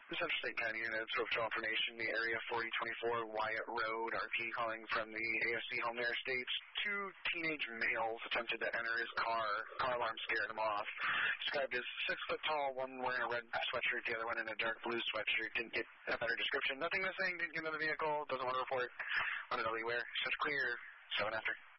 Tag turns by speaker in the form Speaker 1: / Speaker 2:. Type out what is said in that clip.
Speaker 1: This is State County Unit, Patrol Information, the area 4024 Wyatt Road, RP calling from the AFC home there states 2 teenage males attempted to enter his car. Car alarm scared him off. Described as 6 foot tall, one wearing a red sweatshirt, the other one in a dark blue sweatshirt. Didn't get a better description. Nothing missing, didn't get into the vehicle, doesn't want to report. Want to know where. Such clear, 7 after.